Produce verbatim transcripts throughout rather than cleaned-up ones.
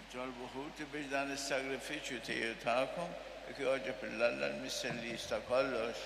Nitolbu ħuti biex dan is-sagrifiċċju tiegħu tagħkom jekk jogħġob il-Alla l-Missellix ta' kollox.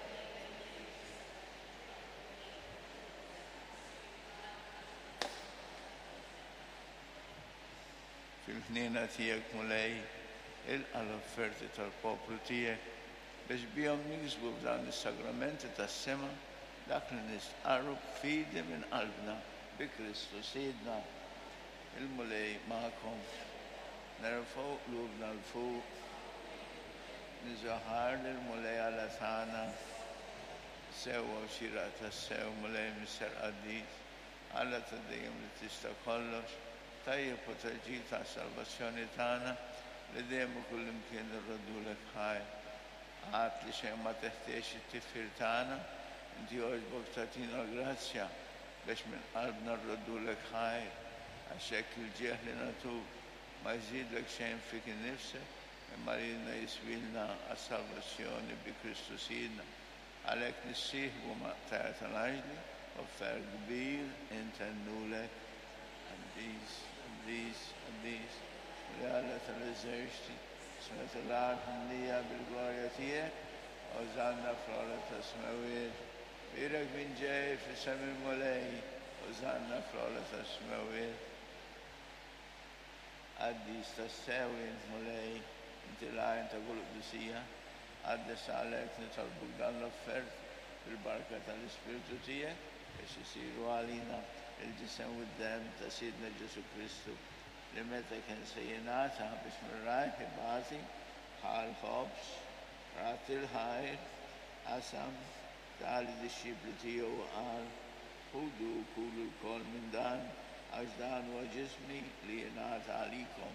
Fil-ħniena tiegħek mulej ilqa' l-offerti tal-poplu tiegħek biex bihom niksbu f'dan is-sagramenti tas-sema dak li nistqarru b'fidi minn qalbna bi Kristu Sidna. Il-mulej magħkom nerfgħu qlubna l-fuq niżaħar lill-mulej għala tagħna sewwa xira tas-sew mulej Misser Qaddis Alla ta' dejjem li tista' kollox tajjeb u taġġil ta' salvazzjoni tagħna li dejjem ukoll imkien irroddulek ħajr. Għad li xejn ma teħtieġ it-tifħir tagħna, inti jogħġbok tagħtina grazzja biex minn qalbna rroddulek ħajr għax hekk il-ġieħ li natuk ma jżidlek xejn fik innifsek imma lilna jiswilna għas-salvazzjoni bi Kristu Sidna. Għalhekk nissieħbu ma' tajja tal-għaġli offer kbir intennulek għaddis, għaddis, għaddis li Alla tal-eżerċiti smet l-art ħannija bil-glorja tiegħek użanna fl-għola ta' smawiet birek min ġej fis-sem il-mulej użanna fl-għola ta' smawiet għaddis ta' sewin mulej inti l-għajn ta' kull qdusija għaddes għalek nitolbuk dan l-offert bil-barka tal-Ispiritu tiegħek biex isiru għalina il-ġisem u d-dem ta' Sidna Ġesu Kristu li meta kien se jingħata biex mir-rajħ ibati bħal ħobs rat il-ħajr qasam tal-dixxipli tiegħu qal ħudu kulu l-kol minn dan għax dan huwa ġismi li jingħata għalikom.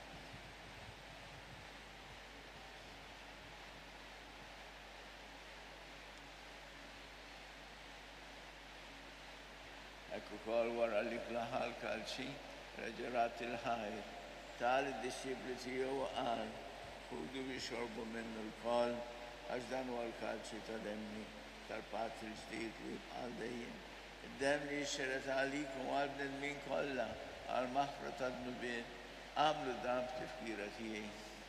Ekku kol wara li klaħal kalċi reġerat il-ħajr tal id-disċipli tiegħu qal ħudu bixorbu minnu l-kol għax dan huwa l-kalċi ta' demmi tal-patt il-ġdid li jibqal dejjem. Id-demm li jixxeret għalikum għal bnedmin kollha għal maħfra ta' dnubiet għamlu dan b'tifkira tiegħi.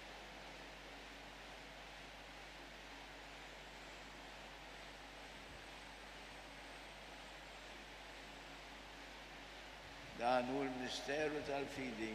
Dan hu l-misteru tal-fidi.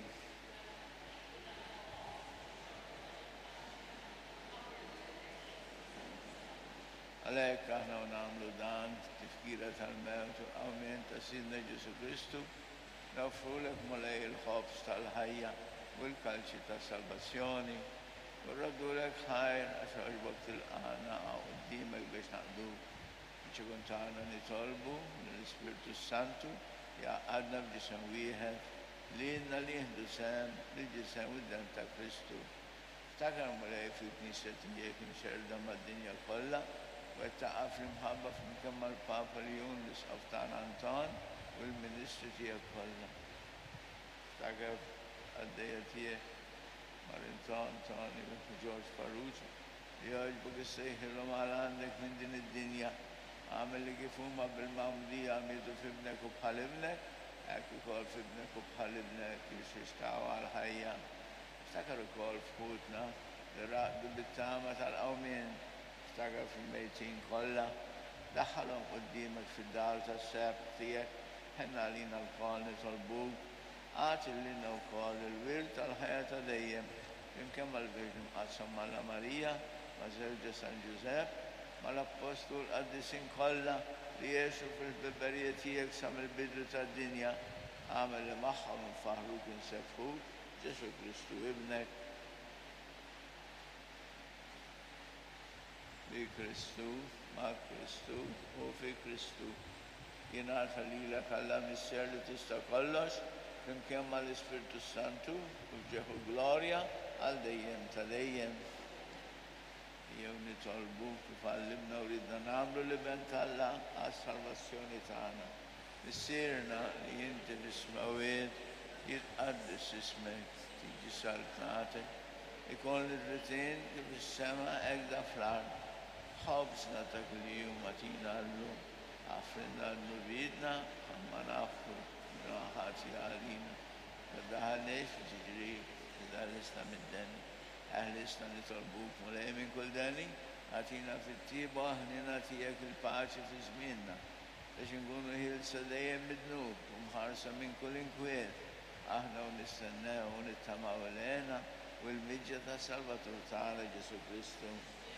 Għalhekk aħna nagħmlu dan tifkira tal-mewt u l-qawmien ta' Sidna Ġesu Kristu nofrulek mulej il-ħobs tal-ħajja u l-kalċi tas-salvazzjoni u rroddulek ħajr għax għoġbok tilqana quddiemek biex naqdu ċikun tagħna nitolbu lill-Ispiritu Santu jaqadna b'ġisem wieħed li jenna li jieħdu sem li ġisem u d-dem ta' Kristu. Ftakar mulej fil-Knisja tiegħek imxerda mad-dinja kollha u qed taqa' fl-imħabba flimkien mal-Papa Leon l-Isqaf tagħna Anton u l-Ministri tiegħek kollha. Ftakar għaddejja tiegħek Marinton Toni u George Farrugia li jogħġbok issejħilhom għal għandek minn din id-dinja għamil li kif huma bil-mamdija għamidu f'ibnek u bħal ibnek, hekk ukoll f'ibnek u bħal ibnek biex jixtaqgħu għall-ħajja. Ftakar ukoll f'ħutna li raqdu bit-tama tal-qawmien, ftakar fil-mejtin kollha, daħħalhom quddiemek fid-dar tas-seb tiegħek, ħenna għalina l-kol nitolbuk, għati lilna wkoll il-wirt tal-ħajja ta' dejjem, imkien mal-Verġni mqassam malla Marija, ma' żewġha San Ġusepp, ma l-appostul qaddisin kollha li jgħixu fil-ħbiberija tiegħek sa mill-bidu tad-dinja għamel li magħhom infaħruk insefħuk Ġesu Kristu ibnek. Bi Kristu, ma' Kristu u fi Kristu jingħata lilek Alla misser li tista' kollox flimkien mal-Ispiritu Santu u ġeħu glorja għal dejjem ta' dejjem. Jew nitolbu kif għallimna u ridna nagħmlu li bent Alla għas-salvazzjoni tagħna. Missierna li inti fis-smawiet jitqaddis ismek, tiġi saltnatek, ikun l-irritin kif is-sema hekk da fl-ard. Ħobsna ta' kuljum atina llum, għafrinna l-nubidna, ħamma nafu ħati għalina. Daħal تعنيش وتجري إذا لسنا من داني أهل لسنا نتربوك ملاي من كل داني أتينا في الطيبة هننا تياك الباعش في زميننا ليش نقولوا هي السدية مدنوب ومحارسة من كل انكوير احنا ونستناه ونتمع ولينا والمجة سلبته تعالى جسو كريستو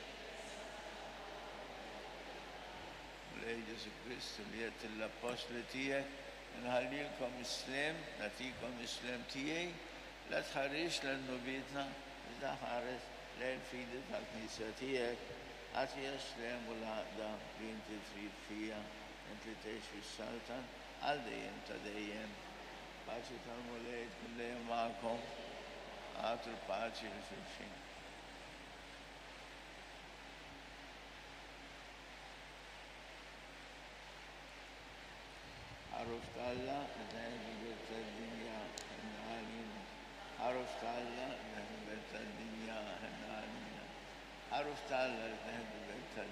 ولي جسو كريستو ليت الأبوستل تيك إن هاليكم إسلام نتيكم إسلام تيي لا تخريش لأنه بيتنا إذا خارج لا الفيدة الكنيسة تيك أتي إسلام والعقدة بنت تريد فيها أنت تعيش في السلطان الدين تدين باچه ترمولید كل معكم آتر باچه رسوشين عرفت الله ذهب بيت الدنيا هنالين عرفت الله ذهب بيت الدنيا هنالين عرفت الله ذهب بيت